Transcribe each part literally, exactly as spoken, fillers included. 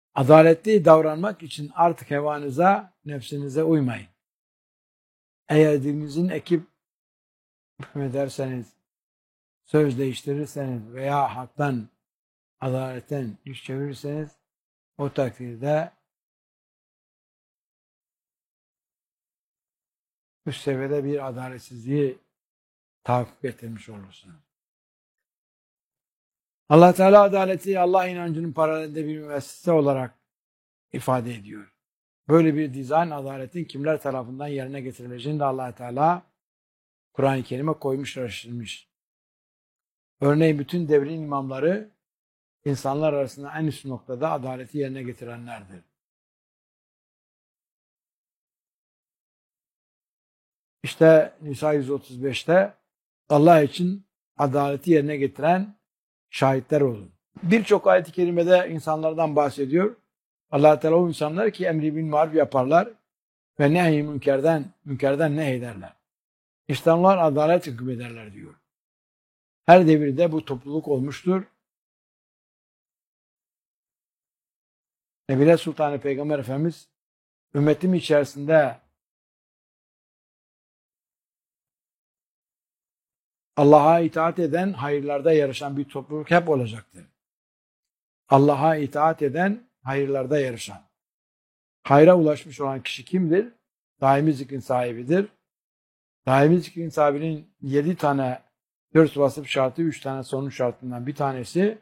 Adaletli davranmak için artık hevanıza, nefsinize uymayın. Eğer dilinizin ekip hükmederseniz, söz değiştirirseniz veya haktan, adaletten yüz çevirirseniz, o takdirde üst seviyede bir adaletsizliği tahakkuk ettirmiş olursunuz. Allah Teala adaleti Allah inancının paralelinde bir müessese olarak ifade ediyor. Böyle bir dizayn adaletin kimler tarafından yerine getirileceğini de Allah Teala Kur'an-ı Kerim'e koymuş, araştırmış. Örneğin bütün devrin imamları insanlar arasında en üst noktada adaleti yerine getirenlerdir. İşte Nisa yüz otuz beşte Allah için adaleti yerine getiren şahitler olun. Birçok ayet-i kerimede insanlardan bahsediyor. Allah Teala o insanlar ki emri bil maruf yaparlar ve nehy-i münkerden, münkerden nehyederler. İşte onlar adalet hükmederler diyor. Her devirde bu topluluk olmuştur. Nebile Sultanı Peygamber Efendimiz ümmetim içerisinde Allah'a itaat eden, hayırlarda yarışan bir topluluk hep olacaktır. Allah'a itaat eden, hayırlarda yarışan. Hayra ulaşmış olan kişi kimdir? Daimi zikrin sahibidir. Daimi zikrin sahibinin yedi tane dört vasıf şartı, üç tane sonuç şartından bir tanesi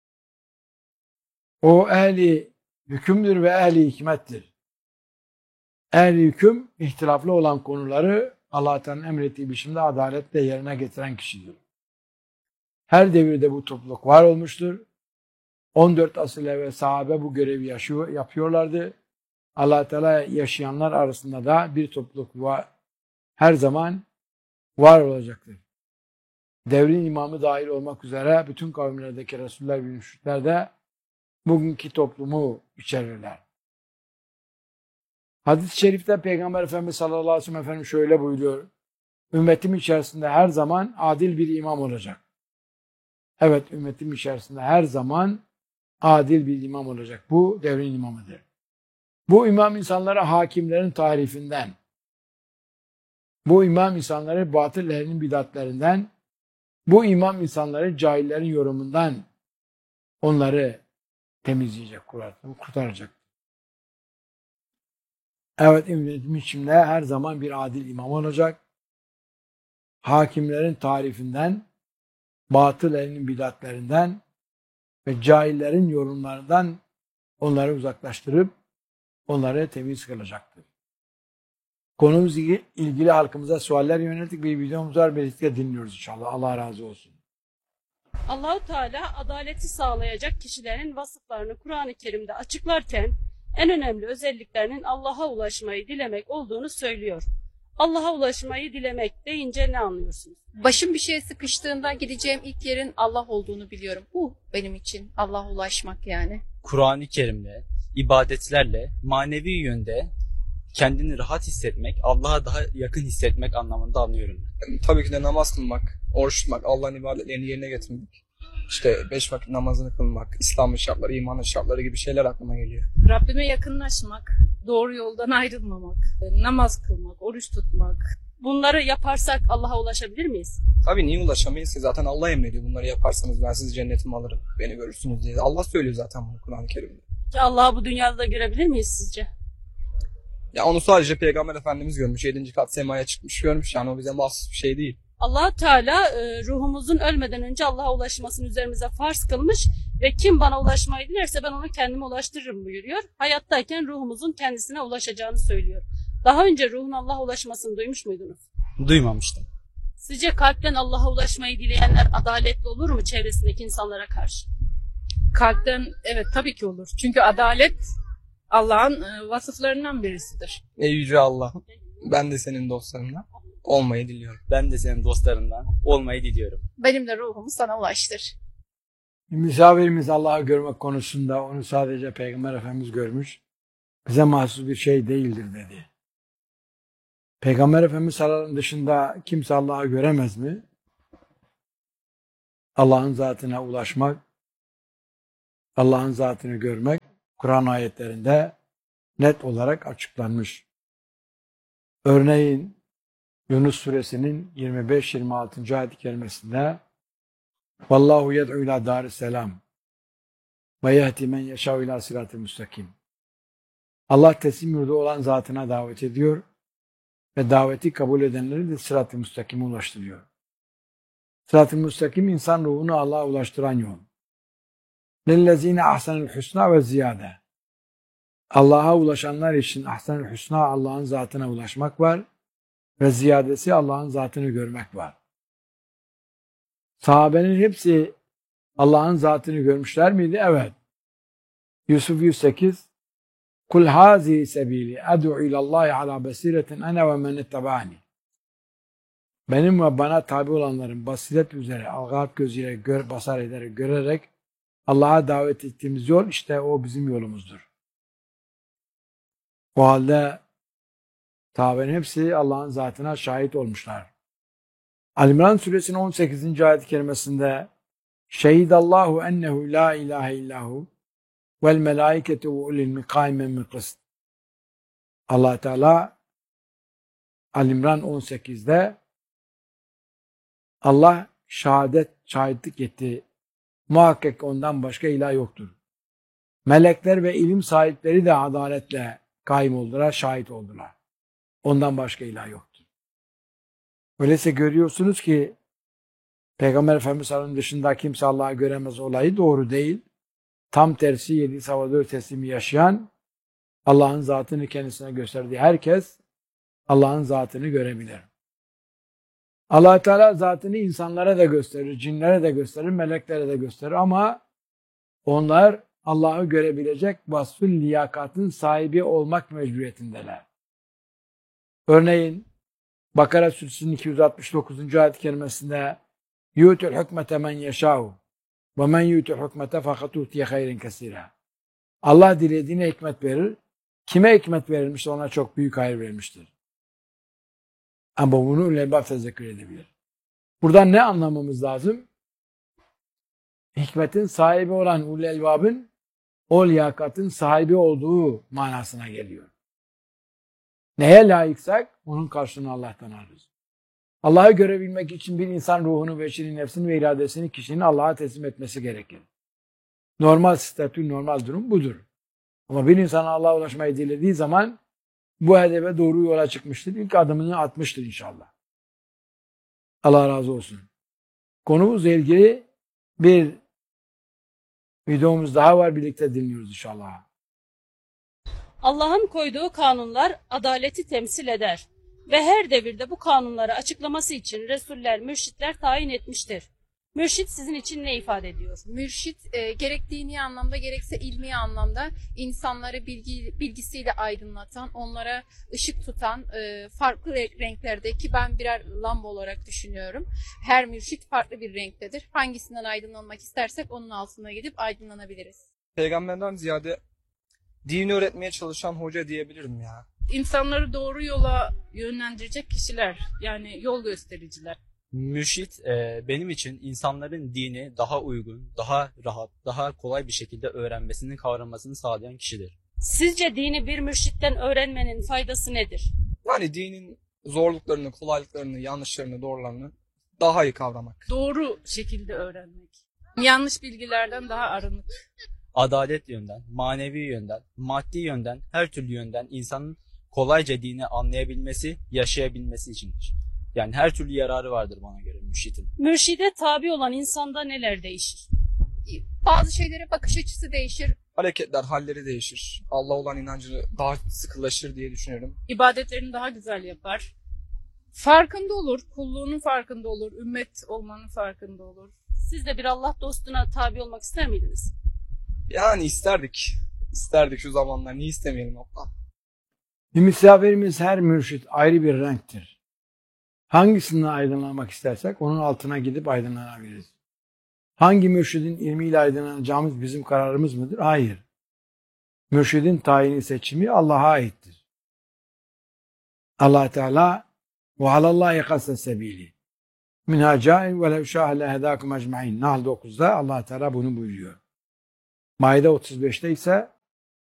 o ehli hükümdür ve ehli hikmettir. Ehli hüküm, ihtilaflı olan konuları Allah Teala'nın emrettiği biçimde adaletle yerine getiren kişidir. Her devirde bu topluluk var olmuştur. on dört asıl evvel sahabe bu görevi yaşıyor, yapıyorlardı. Allah Teala yaşayanlar arasında da bir topluluk var, her zaman var olacaktır. Devrin imamı dahil olmak üzere bütün kavimlerdeki Resuller ve müşrikler de bugünkü toplumu içerirler. Hadis-i şerifte Peygamber Efendimiz sallallahu aleyhi ve sellem Efendimiz şöyle buyuruyor. Ümmetim içerisinde her zaman adil bir imam olacak. Evet, ümmetim içerisinde her zaman adil bir imam olacak. Bu devrin imamıdır. Bu imam insanlara hakimlerin tarifinden, bu imam insanları batıl ehlinin bidatlerinden, bu imam insanları cahillerin yorumundan onları temizleyecek, kurtaracak. Evet, ümmetim içinde her zaman bir adil imam olacak. Hakimlerin tarifinden, batıl ehlinin bidatlerinden ve cahillerin yorumlarından onları uzaklaştırıp onları temiz kılacaktır. Konumuzla ilgili halkımıza sualler yönelttik. Bir videomuz var. Birlikte dinliyoruz inşallah. Allah razı olsun. Allah-u Teala adaleti sağlayacak kişilerin vasıflarını Kur'an-ı Kerim'de açıklarken en önemli özelliklerinin Allah'a ulaşmayı dilemek olduğunu söylüyor. Allah'a ulaşmayı dilemek deyince ne anlıyorsunuz? Başım bir şeye sıkıştığında gideceğim ilk yerin Allah olduğunu biliyorum. Bu benim için Allah'a ulaşmak yani. Kur'an-ı Kerim'le, ibadetlerle, manevi yönde kendini rahat hissetmek, Allah'a daha yakın hissetmek anlamında anlıyorum. Tabii ki de namaz kılmak, oruç tutmak, Allah'ın ibadetlerini yerine getirmek. İşte beş vakit namazını kılmak, İslam'ın şartları, imanın şartları gibi şeyler aklıma geliyor. Rabbime yakınlaşmak, doğru yoldan ayrılmamak, namaz kılmak, oruç tutmak. Bunları yaparsak Allah'a ulaşabilir miyiz? Tabii niye ulaşamayız ki? Zaten Allah emrediyor. Bunları yaparsanız ben sizi cennetime alırım, beni görürsünüz diye. Allah söylüyor zaten bunu Kur'an-ı Kerim'de. Allah'ı bu dünyada da görebilir miyiz sizce? Ya onu sadece Peygamber Efendimiz görmüş. Yedinci kat semaya çıkmış görmüş. Yani o bize mahsus bir şey değil. Allah Teala e, ruhumuzun ölmeden önce Allah'a ulaşmasını üzerimize farz kılmış ve kim bana ulaşmayı dilerse ben onu kendime ulaştırırım buyuruyor. Hayattayken ruhumuzun kendisine ulaşacağını söylüyor. Daha önce ruhun Allah'a ulaşmasını duymuş muydunuz? Duymamıştım. Sizce kalpten Allah'a ulaşmayı dileyenler adaletli olur mu çevresindeki insanlara karşı? Kalpten evet tabii ki olur. Çünkü adalet Allah'ın vasıflarından birisidir. Ey yüce Allah, ben de senin dostlarından olmayı diliyorum. Ben de senin dostlarından olmayı diliyorum. Benim de ruhumu sana ulaştır. Misafirimiz Allah'ı görmek konusunda onu sadece Peygamber Efendimiz görmüş. Bize mahsus bir şey değildir dedi. Peygamber Efendimiz sallallahu aleyhi ve sellem dışında kimse Allah'ı göremez mi? Allah'ın zatına ulaşmak, Allah'ın zatını görmek Kur'an ayetlerinde net olarak açıklanmış. Örneğin Yunus suresinin yirmi beş yirmi altıncı ayet-i kerimesinde Vallahu yed'u ila daris selam ve yehdi men yeşâ'u ila sırat-ı müstakim. Allah teslim yurdu olan zatına davet ediyor ve daveti kabul edenleri de sırat-ı müstakime ulaştırıyor. Sırat-ı müstakim insan ruhunu Allah'a ulaştıran yol. Lillezine ahsenül husna ve ziyade. Allah'a ulaşanlar için ahsenül husna Allah'ın zatına ulaşmak var ve ziyadesi Allah'ın zatını görmek var. Sahabenin hepsi Allah'ın zatını görmüşler miydi? Evet. Yusuf yüz sekiz Kul hazi sebili ad'u ilallahi ala basiretin ana ve men ittabani. Benim ve bana tabi olanların basiret üzere, algıat gözüyle gör, basar ederek, görerek Allah'a davet ettiğimiz yol işte o bizim yolumuzdur. O halde sahabenin hepsi Allah'ın zatına şahit olmuşlar. Al-İmran suresinin on sekizinci ayet-i kerimesinde Şehidallahu ennehu la ilahe illahu vel melaiketu ve ulil mikaimen min kıst. Allah Teala Al-İmran on sekizde Allah şehadet, şahitlik etti. Muhakkak ondan başka ilah yoktur. Melekler ve ilim sahipleri de adaletle kaim oldular, şahit oldular. Ondan başka ilah yoktur. Öyleyse görüyorsunuz ki Peygamber Efendimiz sallallahu aleyhi ve sellem dışında kimse Allah'ı göremez olayı doğru değil. Tam tersi yedi savadör teslimi yaşayan Allah'ın zatını kendisine gösterdiği herkes Allah'ın zatını görebilir. Allah Teala zatını insanlara da gösterir, cinlere de gösterir, meleklere de gösterir ama onlar Allah'ı görebilecek vasfın liyakatın sahibi olmak mecburiyetindeler. Örneğin Bakara Suresinin iki yüz altmış dokuzuncu ayet-i kerimesinde yu'tul hükmete men yeşâ'u ve men yu'tul hükmete fakat utiye hayrin kesîrâ. Allah dilediğine hikmet verir. Kime hikmet verilmiş ona çok büyük hayır verilmiştir. Ama bunu ulul albab tezekkür edebilir. Buradan ne anlamamız lazım? Hikmetin sahibi olan ulul albabın o liyakatın sahibi olduğu manasına geliyor. Neye layıksak onun karşılığını Allah'tan alırız. Allah'ı görebilmek için bir insan ruhunu, beşerin nefsini ve iradesini kişinin Allah'a teslim etmesi gerekir. Normal statü, normal durum budur. Ama bir insan Allah'a ulaşmayı dilediği zaman bu hedefe doğru yola çıkmıştır. İlk adımını atmıştır inşallah. Allah razı olsun. Konumuzla ilgili bir videomuz daha var. Birlikte dinliyoruz inşallah. Allah'ın koyduğu kanunlar adaleti temsil eder ve her devirde bu kanunları açıklaması için Resuller, mürşitler tayin etmiştir. Mürşit sizin için ne ifade ediyor? Mürşit e, gerek dini anlamda gerekse ilmi anlamda insanları bilgi, bilgisiyle aydınlatan, onlara ışık tutan e, farklı renklerde ki ben birer lamba olarak düşünüyorum. Her mürşit farklı bir renktedir. Hangisinden aydınlanmak istersek onun altına gidip aydınlanabiliriz. Peygamberden ziyade dini öğretmeye çalışan hoca diyebilirim ya. İnsanları doğru yola yönlendirecek kişiler, yani yol göstericiler. Mürşit e, benim için insanların dini daha uygun, daha rahat, daha kolay bir şekilde öğrenmesini, kavramasını sağlayan kişidir. Sizce dini bir mürşitten öğrenmenin faydası nedir? Yani dinin zorluklarını, kolaylıklarını, yanlışlarını, doğrularını daha iyi kavramak. Doğru şekilde öğrenmek. Yanlış bilgilerden daha arınık. Adalet yönden, manevi yönden, maddi yönden, her türlü yönden insanın kolayca dini anlayabilmesi, yaşayabilmesi içindir. Yani her türlü yararı vardır bana göre mürşitin. Mürşide tabi olan insanda neler değişir? Bazı şeylere bakış açısı değişir. Hareketler, halleri değişir. Allah olan inancı daha sıkılaşır diye düşünüyorum. İbadetlerini daha güzel yapar. Farkında olur, kulluğunun farkında olur, ümmet olmanın farkında olur. Siz de bir Allah dostuna tabi olmak ister miydiniz? Yani isterdik. İsterdik şu zamanlar. Niye istemeyelim abla? Bir misafirimiz her mürşit ayrı bir renktir. Hangisinden aydınlanmak istersek onun altına gidip aydınlanabiliriz. Hangi mürşidin ilmiyle aydınlanacağımız bizim kararımız mıdır? Hayır. Mürşidin tayini seçimi Allah'a aittir. Allah Teala ve alallahi kasses sebili. Minha câin ve lev şâhe lehedâkum ecmaîn. Nahl dokuzda Allah Teala bunu buyuruyor. Maide otuz beşte ise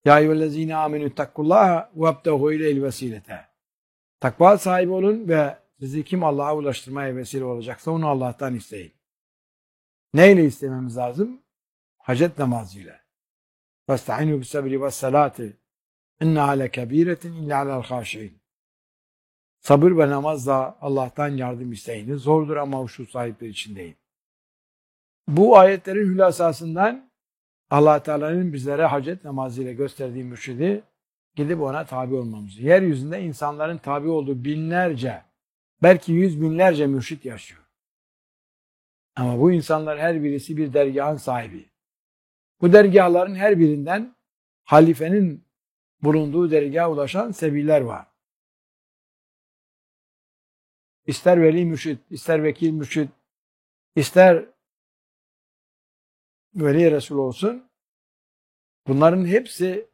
Ya eyyühellezine amenü takullaha vebtehu ileyhil vesilete. Takva sahibi olun ve sizi kim Allah'a ulaştırmaya vesile olacaksa onu Allah'tan isteyin. Neyle istememiz lazım? Hacet namazıyla. Vesta'inu bis sabri ves salati. İnneha lekebiretin illa alel haşiin. Sabır ve namazla Allah'tan yardım isteyiniz. Zordur ama huşu sahipleri için değil. Bu ayetlerin hülasasından Allah Teala'nın bizlere hacet namazıyla gösterdiği mürşidi gidip ona tabi olmamızı. Yeryüzünde insanların tabi olduğu binlerce, belki yüz binlerce mürşit yaşıyor. Ama bu insanlar her birisi bir dergahın sahibi. Bu dergahların her birinden halifenin bulunduğu dergaha ulaşan sebiller var. İster veli mürşit, ister vekil mürşit, ister veli resul olsun, bunların hepsi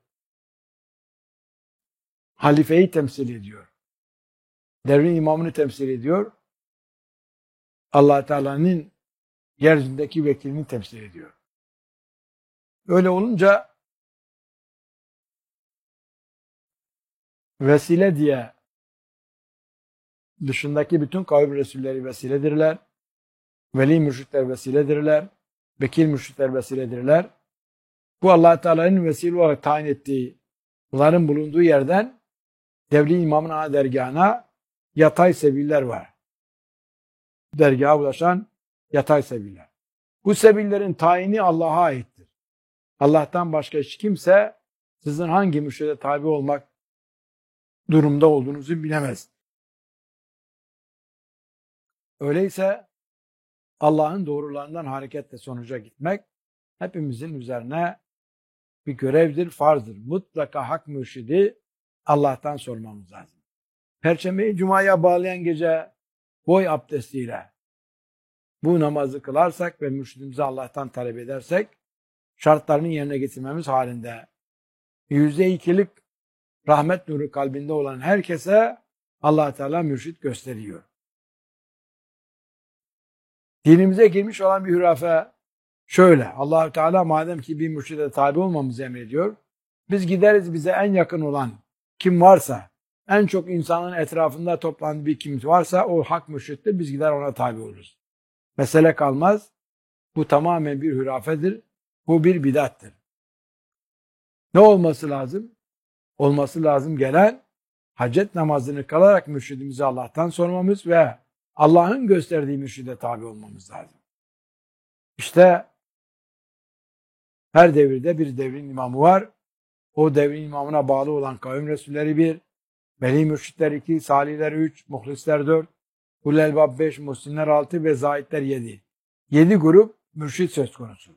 halifeyi temsil ediyor. Devrin imamını temsil ediyor. Allah Teala'nın yeryüzündeki vekilini temsil ediyor. Öyle olunca vesile diye dışındaki bütün kavim resulleri vesiledirler. Veli mürşitler vesiledirler. Vekil mürşitler vesiledirler. Bu Allah Teala'nın vesile olarak tayin ettiği bunların bulunduğu yerden devri imamın ana dergahına yatay sebiller var. Dergaha ulaşan yatay sebiller. Bu sebillerin tayini Allah'a aittir. Allah'tan başka hiç kimse sizin hangi mürşide tabi olmak durumda olduğunuzu bilemez. Öyleyse Allah'ın doğrularından hareketle sonuca gitmek hepimizin üzerine bir görevdir, farzdır. Mutlaka hak mürşidi Allah'tan sormamız lazım. Perşembeyi Cuma'ya bağlayan gece boy abdestiyle bu namazı kılarsak ve mürşidimizi Allah'tan talep edersek şartlarını yerine getirmemiz halinde yüzde ikilik rahmet nuru kalbinde olan herkese Allah Teala mürşid gösteriyor. Dinimize girmiş olan bir hürafe şöyle: Allah Teala madem ki bir mürşide tabi olmamızı emrediyor, biz gideriz bize en yakın olan kim varsa, en çok insanın etrafında toplandığı bir kim varsa o hak mürşittir, biz gider ona tabi oluruz. Mesele kalmaz. Bu tamamen bir hürafedir. Bu bir bidattır. Ne olması lazım? Olması lazım gelen hacet namazını kalarak mürşidimizi Allah'tan sormamız ve Allah'ın gösterdiği mürşide tabi olmamız lazım. İşte her devirde bir devrin imamı var. O devrin imamına bağlı olan kavim resulleri bir, veli mürşitler iki, salihler üç, muhlisler dört, ulul elbab beş, muhsinler altı ve zahitler yedi. Yedi grup mürşit söz konusu.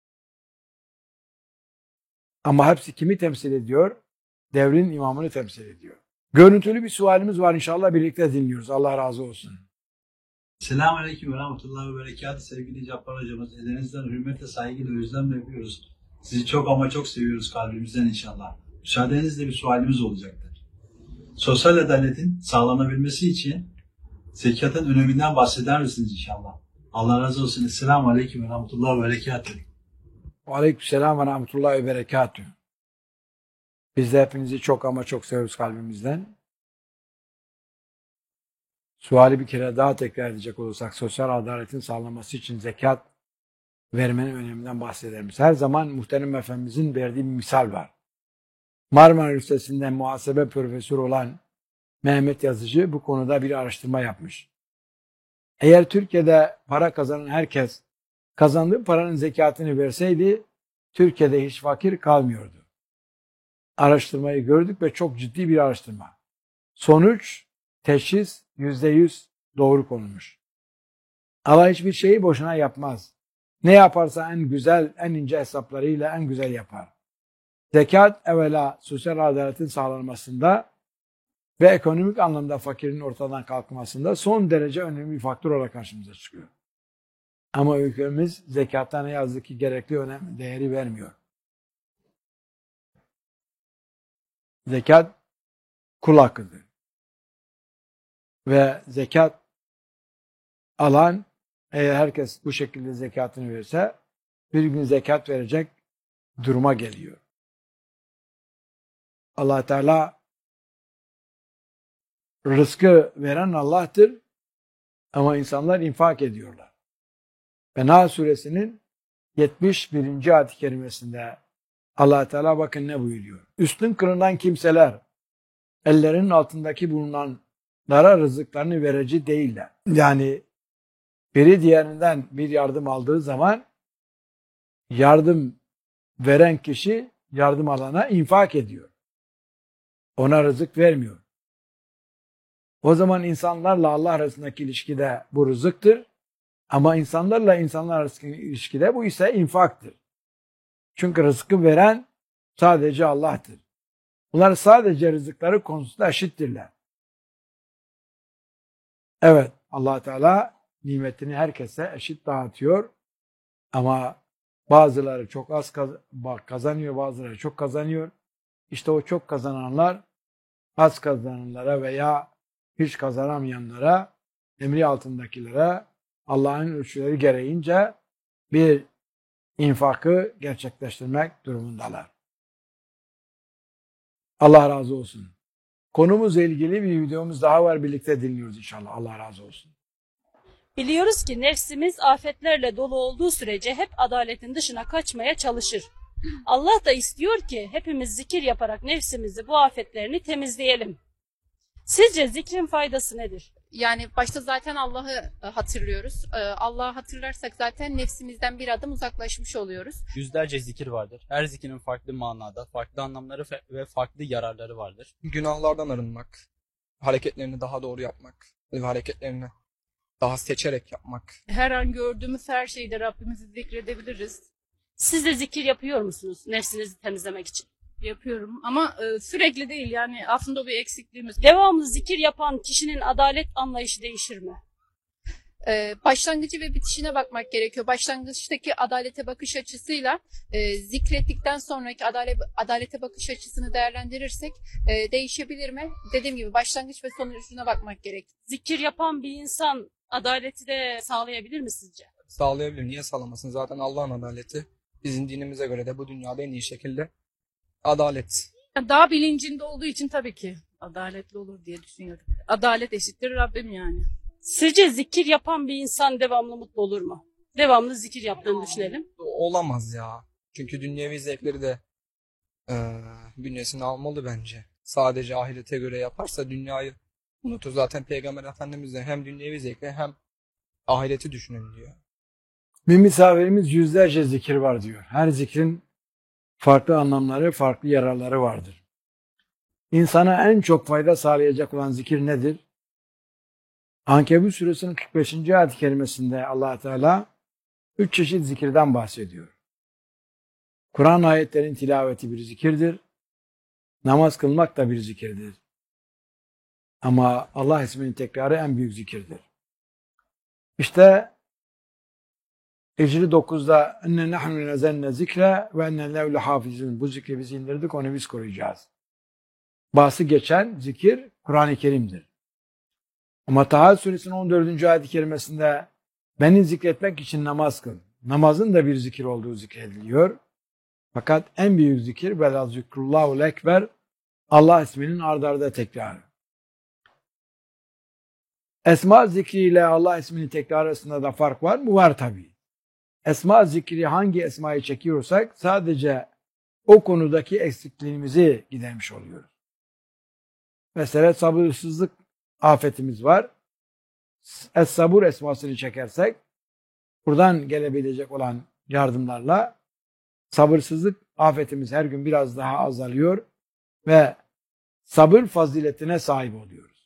Ama hepsi kimi temsil ediyor? Devrin imamını temsil ediyor. Görüntülü bir sualimiz var, inşallah birlikte dinliyoruz. Allah razı olsun. Selamun Aleyküm ve Rahmetullahi ve Berekatuhu sevgili Cabbar hocamız. Ellerinizden hürmetle, saygıyla, özlemle öpüyoruz. Sizi çok ama çok seviyoruz kalbimizden inşallah. Müsaadenizle bir sualimiz olacaktır. Sosyal adaletin sağlanabilmesi için zekatın öneminden bahseder misiniz inşallah? Allah razı olsun. Selamun Aleyküm ve Rahmetullahi ve Berekatuhu. Aleykümselam ve Rahmetullahi ve Berekatuhu. Biz de hepinizi çok ama çok seviyoruz kalbimizden. Suali bir kere daha tekrar edecek olursak, sosyal adaletin sağlanması için zekat vermenin öneminden bahseder miyiz? Her zaman muhterem Efendimizin verdiği bir misal var. Marmara Üniversitesi'nde muhasebe profesörü olan Mehmet Yazıcı bu konuda bir araştırma yapmış. Eğer Türkiye'de para kazanan herkes kazandığı paranın zekatını verseydi, Türkiye'de hiç fakir kalmıyordu. Araştırmayı gördük ve çok ciddi bir araştırma. Sonuç, teşhis yüzde yüz doğru konulmuş. Allah hiçbir şeyi boşuna yapmaz. Ne yaparsa en güzel, en ince hesaplarıyla en güzel yapar. Zekat evvela sosyal adaletin sağlanmasında ve ekonomik anlamda fakirin ortadan kalkmasında son derece önemli bir faktör olarak karşımıza çıkıyor. Ama ülkemiz zekata ne yazık ki gerekli önem, değeri vermiyor. Zekat kul hakkıdır. Ve zekat alan, eğer herkes bu şekilde zekatını verirse bir gün zekat verecek duruma geliyor. Allah Teala rızkı veren Allah'tır ama insanlar infak ediyorlar. Ve Nahl suresinin yetmiş birinci ayet-i kerimesinde Allah Teala bakın ne buyuruyor. Üstün kılınan kimseler ellerinin altındaki bulunanlara rızıklarını verici değiller. Yani biri diğerinden bir yardım aldığı zaman yardım veren kişi yardım alana infak ediyor. Ona rızık vermiyor. O zaman insanlarla Allah arasındaki ilişkide bu rızıktır. Ama insanlarla insanlar arasındaki ilişkide bu ise infaktır. Çünkü rızkı veren sadece Allah'tır. Bunlar sadece rızıkları konusunda eşittirler. Evet, Allah Teala nimetini herkese eşit dağıtıyor. Ama bazıları çok az kazanıyor, bazıları çok kazanıyor. İşte o çok kazananlar az kazananlara veya hiç kazanamayanlara, emri altındakilere Allah'ın ölçüleri gereğince bir infakı gerçekleştirmek durumundalar. Allah razı olsun. Konumuzla ilgili bir videomuz daha var. Birlikte dinliyoruz inşallah. Allah razı olsun. Biliyoruz ki nefsimiz afetlerle dolu olduğu sürece hep adaletin dışına kaçmaya çalışır. Allah da istiyor ki hepimiz zikir yaparak nefsimizi bu afetlerini temizleyelim. Sizce zikrin faydası nedir? Yani başta zaten Allah'ı e, hatırlıyoruz. E, Allah'ı hatırlarsak zaten nefsimizden bir adım uzaklaşmış oluyoruz. Yüzlerce zikir vardır. Her zikrin farklı manada, farklı anlamları fe- ve farklı yararları vardır. Günahlardan arınmak, hareketlerini daha doğru yapmak ve hareketlerini daha seçerek yapmak. Her an gördüğümüz her şeyde Rabbimizi zikredebiliriz. Siz de zikir yapıyor musunuz nefsinizi temizlemek için? Yapıyorum ama e, sürekli değil, yani aslında o bir eksikliğimiz. Devamlı zikir yapan kişinin adalet anlayışı değişir mi? E, başlangıcı ve bitişine bakmak gerekiyor. Başlangıçtaki adalete bakış açısıyla e, zikrettikten sonraki adalet, adalete bakış açısını değerlendirirsek e, değişebilir mi? Dediğim gibi başlangıç ve sonucuna bakmak gerek. Zikir yapan bir insan adaleti de sağlayabilir mi sizce? Sağlayabilir. Niye sağlamasın? Zaten Allah'ın adaleti bizim dinimize göre de bu dünyada en iyi şekilde adalet. Yani daha bilincinde olduğu için tabii ki adaletli olur diye düşünüyorum. Adalet eşittir Rabbim yani. Sizce zikir yapan bir insan devamlı mutlu olur mu? Devamlı zikir yaptığını düşünelim. Olamaz ya. Çünkü dünyevi zevkleri de e, bünyesine almalı bence. Sadece ahirete göre yaparsa dünyayı unutur. Zaten Peygamber Efendimiz de hem dünyevi zevkleri hem ahireti düşünün diyor. Bir misafirimiz yüzlerce zikir var diyor. Her zikrin farklı anlamları, farklı yararları vardır. İnsana en çok fayda sağlayacak olan zikir nedir? Ankebut suresinin kırk beşinci ayet-i kerimesinde Allah Teala üç çeşit zikirden bahsediyor. Kur'an ayetlerin tilaveti bir zikirdir. Namaz kılmak da bir zikirdir. Ama Allah isminin tekrarı en büyük zikirdir. İşte Ecri dokuzda enne nahnu nezenne zikre ve enne lehu lehafizun. Bu zikri biz indirdik, onu biz koruyacağız. Bahsi geçen zikir Kur'an-ı Kerim'dir. Ama Taha suresinin on dördüncü ayet-i kerimesinde beni zikretmek için namaz kıl. Namazın da bir zikir olduğu zikrediliyor. Fakat en büyük zikir velâ zikrullâhul ekber, Allah isminin ard arda tekrarı. Esma zikriyle Allah ismini tekrar arasında da fark var mı? Var tabii. Esma zikri hangi esmayı çekiyorsak sadece o konudaki eksikliğimizi gidermiş oluyoruz. Mesela sabırsızlık afetimiz var. Es-sabur esmasını çekersek buradan gelebilecek olan yardımlarla sabırsızlık afetimiz her gün biraz daha azalıyor ve sabır faziletine sahip oluyoruz.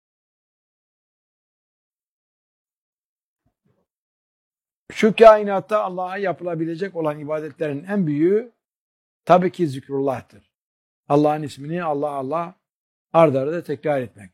Şu kainatta Allah'a yapılabilecek olan ibadetlerin en büyüğü tabii ki zikrullah'tır. Allah'ın ismini Allah Allah ard arda tekrar etmek.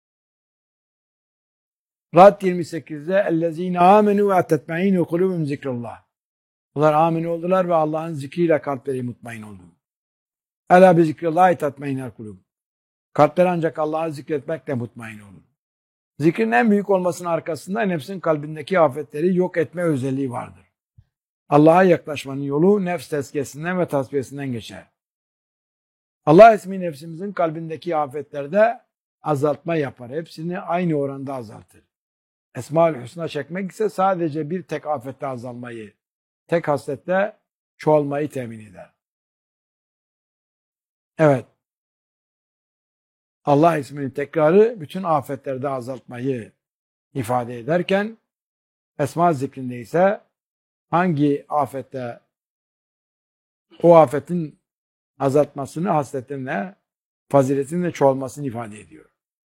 Rad yirmi sekizde اَلَّذ۪ينَ آمَنُوا وَاَتَّتْمَعِينُ قُلُوبُمْ zikrullah. Bunlar amin oldular ve Allah'ın zikriyle kalpleri mutmain oldu. Ela bi zikrillahi tatmainel kulub. Kalpler ancak Allah'ı zikretmekle mutmain olur. Zikrin en büyük olmasının arkasında nefsin kalbindeki afetleri yok etme özelliği vardır. Allah'a yaklaşmanın yolu nefs tezkiyesinden ve tasfiyesinden geçer. Allah ismi nefsimizin kalbindeki afetlerde azaltma yapar. Hepsini aynı oranda azaltır. Esma-ül Hüsna çekmek ise sadece bir tek afette azalmayı, tek haslette çoğalmayı temin eder. Evet. Allah isminin tekrarı bütün afetlerde azaltmayı ifade ederken esma zikrinde ise hangi afette o afetin azaltmasını hasletinle, faziletinle çoğalmasını ifade ediyor.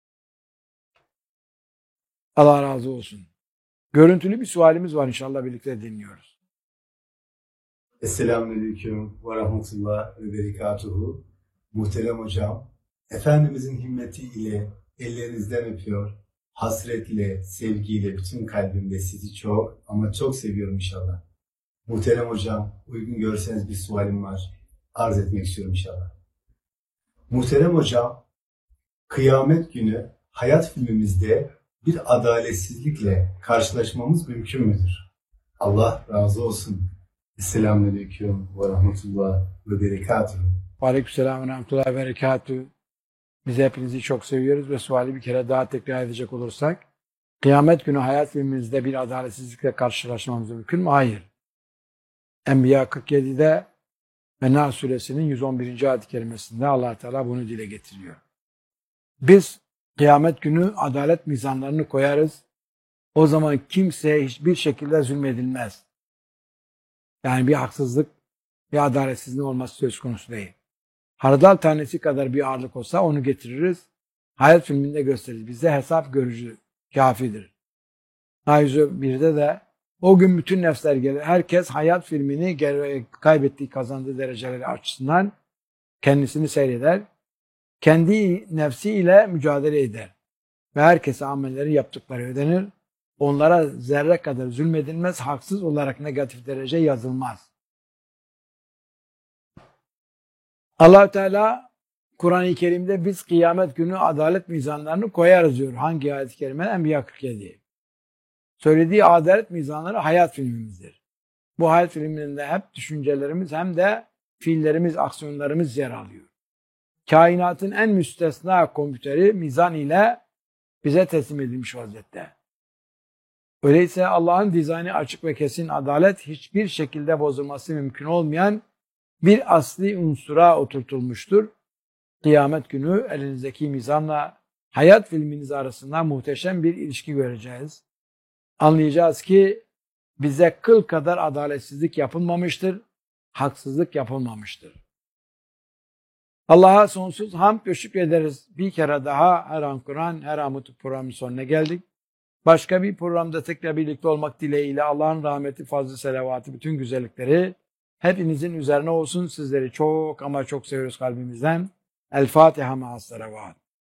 Allah razı olsun. Görüntülü bir sualimiz var, inşallah birlikte dinliyoruz. Esselamualeyküm ve rahmetullah ve berekatuhu. Muhterem hocam, Efendimizin himmeti ile ellerinizden öpüyor. Hasretle, sevgiyle, bütün kalbimle sizi çok ama çok seviyorum inşallah. Muhterem hocam, uygun görseniz bir sualim var. Arz etmek istiyorum inşallah. Muhterem hocam, kıyamet günü hayat filmimizde bir adaletsizlikle karşılaşmamız mümkün müdür? Allah razı olsun. Esselamualeyküm ve rahmetullah ve berekatuhu. Aleykümselam ve rahmetullah ve berekatuhu. Biz hepinizi çok seviyoruz ve suali bir kere daha tekrar edecek olursak, kıyamet günü hayat filmimizde bir adaletsizlikle karşılaşmamız mümkün mü? Hayır. Enbiya kırk yedide ve Nahl suresinin yüz on birinci ayet-i kerimesinde Allah Teala bunu dile getiriyor. Biz kıyamet günü adalet mizanlarını koyarız. O zaman kimseye hiçbir şekilde zulmedilmez. Yani bir haksızlık, bir adaletsizlik olması söz konusu değil. Hardal tanesi kadar bir ağırlık olsa onu getiririz. Hayat filminde gösteririz. Bize hesap görücü kafidir. yüz birde de o gün bütün nefsler gelir. Herkes hayat filmini kaybettiği, kazandığı dereceleri açısından kendisini seyreder. Kendi nefsiyle mücadele eder. Ve herkese amelleri yaptıkları ödenir. Onlara zerre kadar zulmedilmez, haksız olarak negatif derece yazılmaz. Allah Teala Kur'an-ı Kerim'de biz kıyamet günü adalet mizanlarını koyarız diyor. Hangi ayet-i kerime? Enbiya kırk yedi. Söylediği adalet mizanları hayat filmimizdir. Bu hayat filminde hep düşüncelerimiz hem de fiillerimiz, aksiyonlarımız yer alıyor. Kainatın en müstesna kompüteri mizan ile bize teslim edilmiş vaziyette. Öyleyse Allah'ın dizaynı açık ve kesin adalet hiçbir şekilde bozulması mümkün olmayan bir asli unsura oturtulmuştur. Kıyamet günü elinizdeki mizanla hayat filminiz arasında muhteşem bir ilişki göreceğiz. Anlayacağız ki bize kıl kadar adaletsizlik yapılmamıştır, haksızlık yapılmamıştır. Allah'a sonsuz hamd ve şükrederiz. Bir kere daha her an Kur'an, her an Mutlu programın sonuna geldik. Başka bir programda tekrar birlikte olmak dileğiyle Allah'ın rahmeti, fazlı selavatı, bütün güzellikleri hepinizin üzerine olsun. Sizleri çok ama çok seviyoruz kalbimizden. El Fatiha ma'as salavat.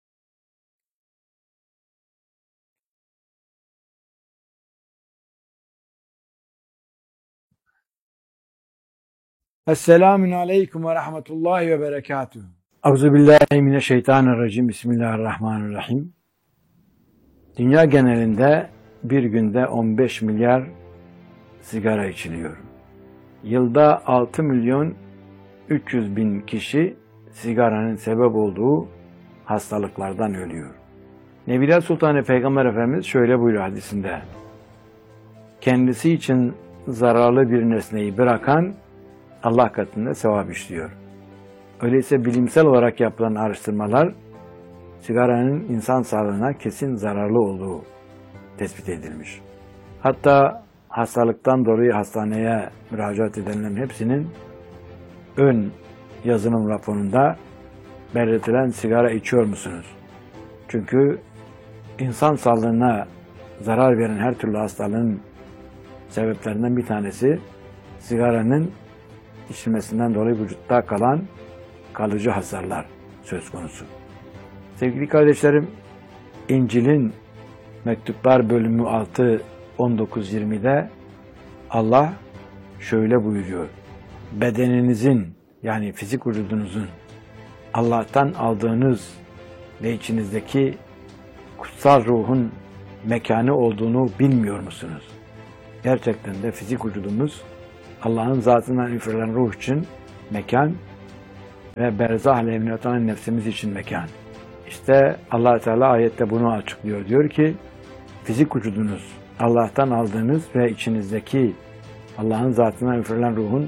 Esselamun aleyküm ve rahmetullahi ve berekatuhu. Euzubillahimineşşeytanirracim. Bismillahirrahmanirrahim. Dünya genelinde bir günde on beş milyar sigara içiliyor. Yılda altı milyon üç yüz bin kişi sigaranın sebep olduğu hastalıklardan ölüyor. Nebiler Sultanı Peygamber Efendimiz şöyle buyuruyor hadisinde: kendisi için zararlı bir nesneyi bırakan Allah katında sevap işliyor. Öyleyse bilimsel olarak yapılan araştırmalar sigaranın insan sağlığına kesin zararlı olduğu tespit edilmiş. Hatta hastalıktan dolayı hastaneye müracaat edenlerin hepsinin ön yazılım raporunda belirtilen sigara içiyor musunuz? Çünkü insan sağlığına zarar veren her türlü hastalığın sebeplerinden bir tanesi sigaranın içilmesinden dolayı vücutta kalan kalıcı hasarlar söz konusu. Sevgili kardeşlerim, İncil'in Mektuplar bölümü altı on dokuz yirmide Allah şöyle buyuruyor: bedeninizin, yani fizik vücudunuzun Allah'tan aldığınız ve içinizdeki kutsal ruhun mekanı olduğunu bilmiyor musunuz? Gerçekten de fizik vücudumuz Allah'ın zatından üfürülen ruh için mekan ve berzah alevine oturan nefsimiz için mekan. İşte Allah Teala ayette bunu açıklıyor. Diyor ki fizik vücudunuz Allah'tan aldığınız ve içinizdeki Allah'ın zatından üfürülen ruhun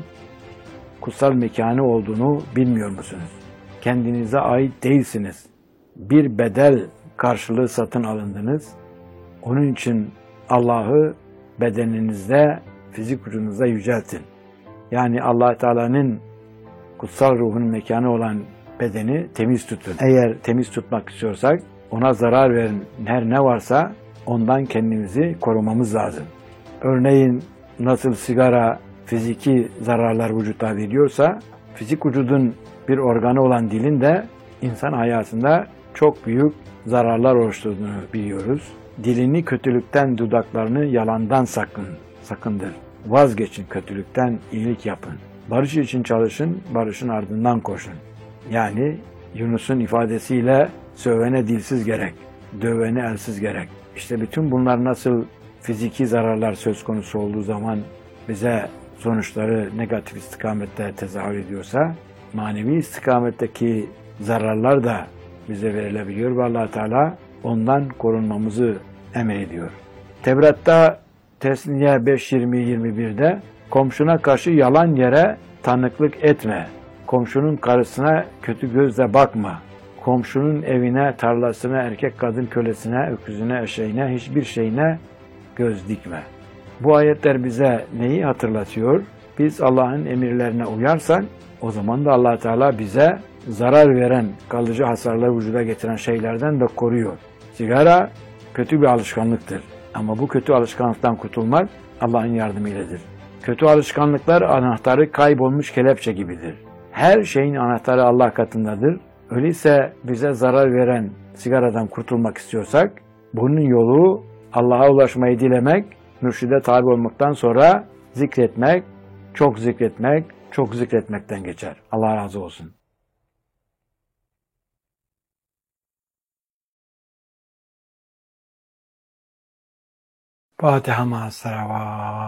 kutsal mekanı olduğunu bilmiyor musunuz? Kendinize ait değilsiniz. Bir bedel karşılığı satın alındınız. Onun için Allah'ı bedeninizde, fizik vücudunuzda yüceltin. Yani Allah Teala'nın kutsal ruhun mekanı olan bedeni temiz tutun. Eğer temiz tutmak istiyorsak ona zarar veren her ne varsa ondan kendimizi korumamız lazım. Örneğin nasıl sigara fiziki zararlar vücutta veriyorsa, fizik vücudun bir organı olan dilin de insan hayatında çok büyük zararlar oluşturduğunu biliyoruz. Dilini kötülükten, dudaklarını yalandan sakın, sakındır. Vazgeçin kötülükten, iyilik yapın. Barış için çalışın, barışın ardından koşun. Yani Yunus'un ifadesiyle sövene dilsiz gerek, dövene elsiz gerek. İşte bütün bunlar nasıl fiziki zararlar söz konusu olduğu zaman bize sonuçları negatif istikamette tezahür ediyorsa, manevi istikametteki zararlar da bize verilebiliyor ve Allah Teala ondan korunmamızı emrediyor. Tevrat'ta Tesniye beş yirmi yirmi bir'de komşuna karşı yalan yere tanıklık etme, komşunun karısına kötü gözle bakma, komşunun evine, tarlasına, erkek kadın kölesine, öküzüne, eşeğine, hiçbir şeyine göz dikme. Bu ayetler bize neyi hatırlatıyor? Biz Allah'ın emirlerine uyarsak o zaman da Allah Teala bize zarar veren, kalıcı hasarları vücuda getiren şeylerden de koruyor. Sigara kötü bir alışkanlıktır. Ama bu kötü alışkanlıktan kurtulmak Allah'ın yardımıyladır. Kötü alışkanlıklar anahtarı kaybolmuş kelepçe gibidir. Her şeyin anahtarı Allah katındadır. Öyleyse bize zarar veren sigaradan kurtulmak istiyorsak bunun yolu Allah'a ulaşmayı dilemek, mürşide tabi olmaktan sonra zikretmek, çok zikretmek, çok zikretmekten geçer. Allah razı olsun. Fatiha ma'as salavat.